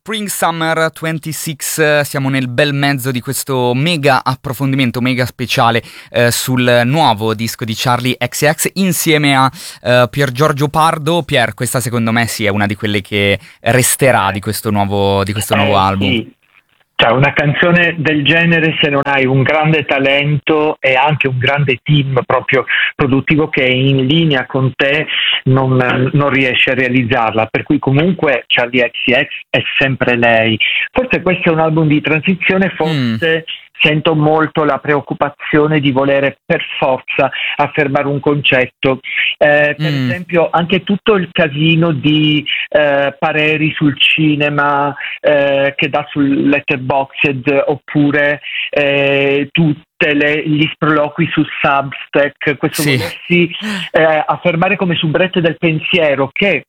Spring Summer 26, siamo nel bel mezzo di questo mega approfondimento, mega speciale sul nuovo disco di Charli XCX insieme a Pier Giorgio Pardo. Pier, questa secondo me sì è una di quelle che resterà di questo nuovo album. Sì. Cioè, una canzone del genere, se non hai un grande talento e anche un grande team proprio produttivo che è in linea con te, non riesci a realizzarla. Per cui comunque Charli XCX è sempre lei. Forse questo è un album di transizione, forse sento molto la preoccupazione di volere per forza affermare un concetto. Per esempio anche tutto il casino di pareri sul cinema che dà sul Letterboxd, oppure gli sproloqui su Substack, questo volersi affermare come soubrette del pensiero, che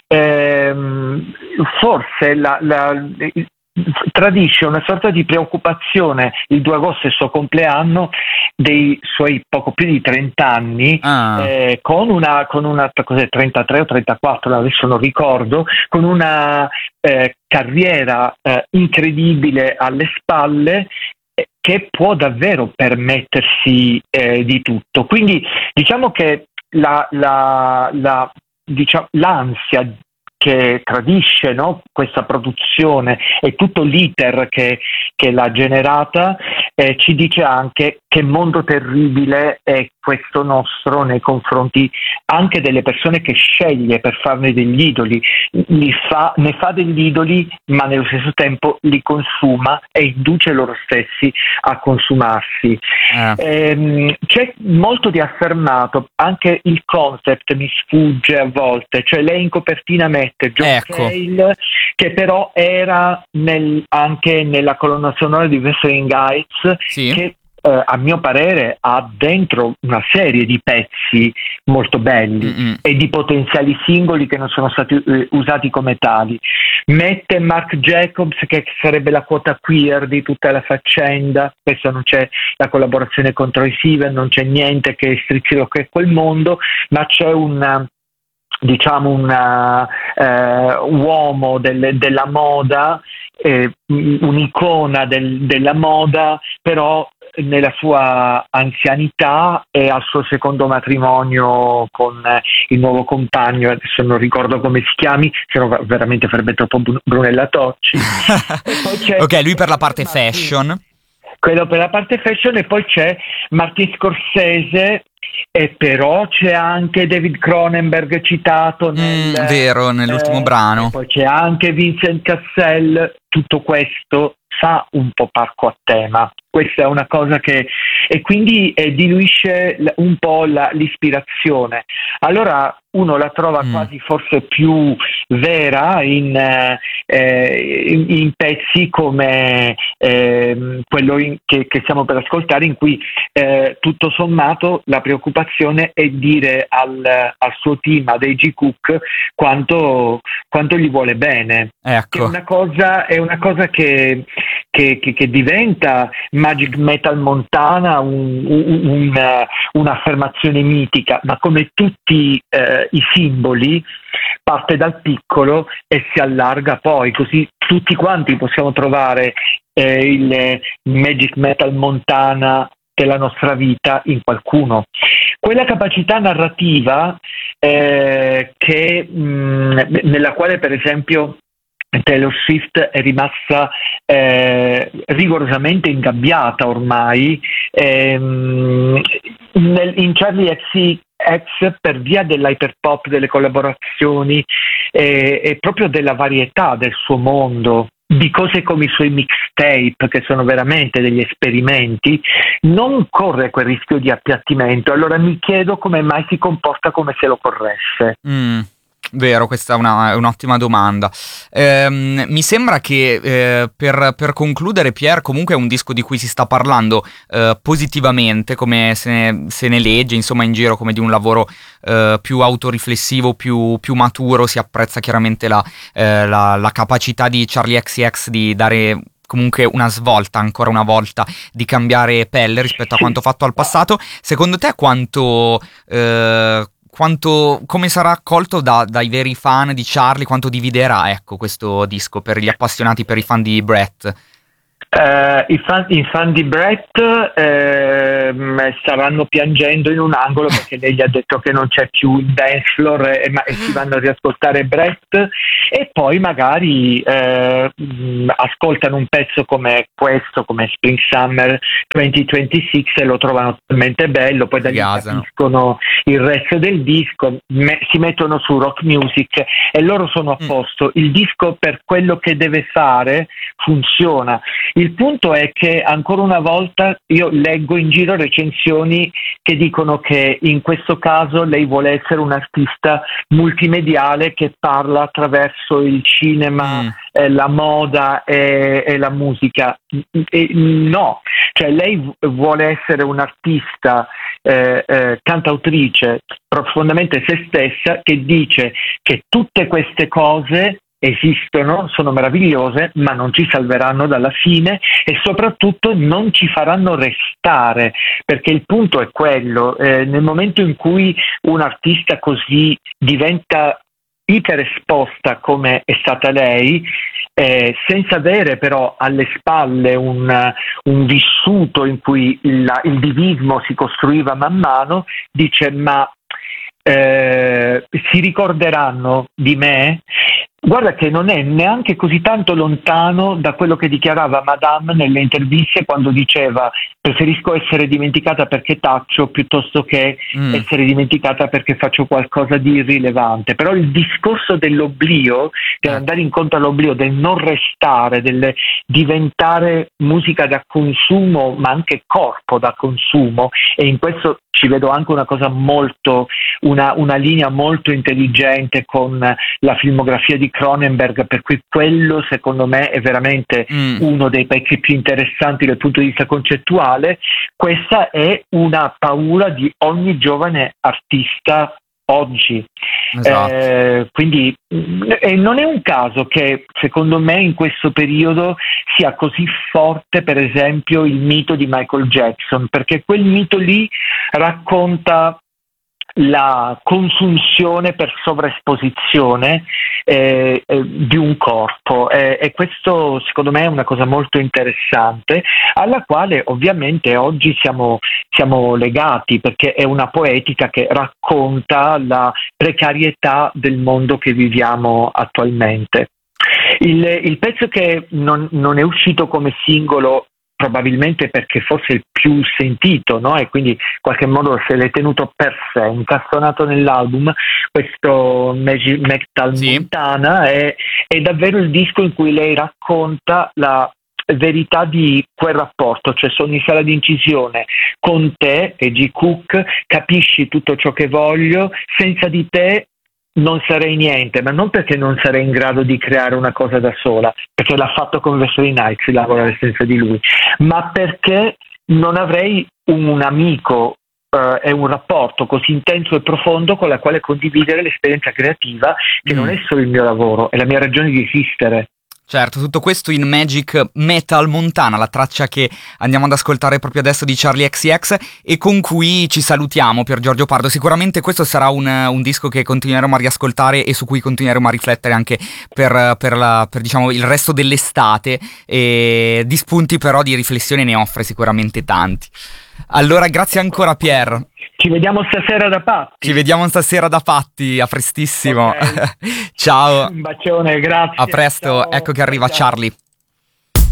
forse tradisce una sorta di preoccupazione. Il 2 agosto è il suo compleanno, dei suoi poco più di 30 anni, con una 33 o 34, adesso non ricordo, con una carriera incredibile alle spalle, che può davvero permettersi di tutto. Quindi diciamo che l'ansia che tradisce, no, questa produzione e tutto l'iter che l'ha generata, ci dice anche che mondo terribile è questo nostro nei confronti anche delle persone che sceglie per farne degli idoli. Ne fa degli idoli, ma nello stesso tempo li consuma e induce loro stessi a consumarsi. C'è molto di affermato, anche il concept mi sfugge a volte, cioè lei in copertina mette John Cale, che però era anche nella colonna sonora di Wuthering Heights, che a mio parere ha dentro una serie di pezzi molto belli e di potenziali singoli che non sono stati usati come tali. Mette Marc Jacobs, che sarebbe la quota queer di tutta la faccenda. Spesso non c'è la collaborazione con Troye Sivan, non c'è niente che strizzi l'occhio a quel mondo, ma c'è un uomo della moda, un'icona della moda, però nella sua anzianità e al suo secondo matrimonio con il nuovo compagno, adesso non ricordo come si chiami, se no veramente farebbe troppo Brunella Tocci. Ok, lui per la parte fashion. Quello per la parte fashion, e poi c'è Martin Scorsese, e però c'è anche David Cronenberg citato nell'ultimo brano. Poi c'è anche Vincent Cassel. Tutto questo fa un po' parco a tema. Questa è una cosa che e quindi diluisce un po' l'ispirazione. Allora uno la trova quasi forse più vera in pezzi come quello che stiamo per ascoltare, in cui tutto sommato la preoccupazione è dire al suo team, ad A.G. Cook, quanto gli vuole bene. Ecco. È una cosa che diventa Magic Metal Montana, un'affermazione mitica, ma come tutti i simboli parte dal piccolo e si allarga poi, così tutti quanti possiamo trovare il Magic Metal Montana della nostra vita in qualcuno. Quella capacità narrativa nella quale per esempio Taylor Swift è rimasta rigorosamente ingabbiata ormai in Charli XCX, per via dell'hyperpop, delle collaborazioni e proprio della varietà del suo mondo, di cose come i suoi mixtape, che sono veramente degli esperimenti, non corre quel rischio di appiattimento. Allora mi chiedo come mai si comporta come se lo corresse. Vero, questa è un'ottima domanda. Mi sembra che per concludere, Pier, comunque è un disco di cui si sta parlando positivamente, come se ne legge insomma in giro, come di un lavoro più autoriflessivo, più maturo. Si apprezza chiaramente la capacità di Charli XCX di dare comunque una svolta, ancora una volta, di cambiare pelle rispetto a quanto fatto al passato. Secondo te come sarà accolto dai veri fan di Charlie, quanto dividerà, ecco, questo disco per gli appassionati, per i fan di Brett? I fan di Brett staranno piangendo in un angolo perché lei gli ha detto che non c'è più il dance floor e si vanno a riascoltare Brett, e poi magari ascoltano un pezzo come questo, come Spring Summer 2026, e lo trovano talmente bello, poi da lì capiscono il resto del disco, si mettono su Rock Music e loro sono a posto. Il disco, per quello che deve fare, funziona. Il punto è che ancora una volta io leggo in giro recensioni che dicono che in questo caso lei vuole essere un artista multimediale che parla attraverso il cinema, la moda e la musica. No, cioè lei vuole essere un'artista cantautrice profondamente se stessa, che dice che tutte queste cose esistono, sono meravigliose, ma non ci salveranno dalla fine e soprattutto non ci faranno restare, perché il punto è quello, nel momento in cui un artista così diventa iperesposta come è stata lei, senza avere però alle spalle un vissuto in cui il divismo si costruiva man mano, dice ma si ricorderanno di me? Guarda che non è neanche così tanto lontano da quello che dichiarava Madame nelle interviste, quando diceva preferisco essere dimenticata perché taccio piuttosto che essere dimenticata perché faccio qualcosa di irrilevante. Però il discorso dell'oblio, dell'andare incontro all'oblio, del non restare, del diventare musica da consumo ma anche corpo da consumo, e in questo ci vedo anche una cosa una linea molto intelligente con la filmografia di Cronenberg, per cui quello secondo me è veramente uno dei pezzi più interessanti dal punto di vista concettuale. Questa è una paura di ogni giovane artista oggi. Esatto. Quindi non è un caso che secondo me in questo periodo sia così forte per esempio il mito di Michael Jackson, perché quel mito lì racconta la consunzione per sovraesposizione di un corpo, e questo secondo me è una cosa molto interessante, alla quale ovviamente oggi siamo legati, perché è una poetica che racconta la precarietà del mondo che viviamo attualmente. Il pezzo che non è uscito come singolo, probabilmente perché fosse il più sentito, no? E quindi in qualche modo se l'è tenuto per sé, incastonato nell'album, questo Magic Metal Montana è davvero il disco in cui lei racconta la verità di quel rapporto, cioè sono in sala di incisione con te, G. Cook, capisci tutto ciò che voglio, senza di te non sarei niente, ma non perché non sarei in grado di creare una cosa da sola, perché l'ha fatto con Wesley Snipes lavorare senza di lui, ma perché non avrei un amico e un rapporto così intenso e profondo con la quale condividere l'esperienza creativa, che non è solo il mio lavoro, è la mia ragione di esistere. Certo, tutto questo in Magic Metal Montana, la traccia che andiamo ad ascoltare proprio adesso di Charli XCX, e con cui ci salutiamo, Pier Giorgio Pardo. Sicuramente questo sarà un disco che continueremo a riascoltare e su cui continueremo a riflettere anche per diciamo il resto dell'estate, e di spunti però di riflessione ne offre sicuramente tanti. Allora grazie ancora Pier. Ci vediamo stasera da Patti. A prestissimo. Okay. Ciao. Un bacione, grazie. A presto, ciao. Ecco che arriva ciao. Charlie.